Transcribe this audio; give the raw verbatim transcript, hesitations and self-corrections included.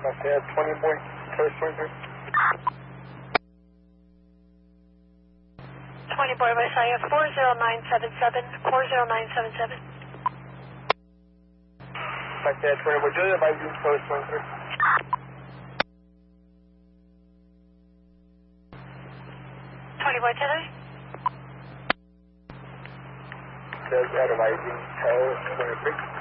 Okay, twenty boy, first twenty-three. twenty boy, West I have four zero nine seven seven, four zero nine seven seven. Okay, twenty boy, Julia, advising first twenty-three. twenty boy, Tether. Says advising, tell twenty-three.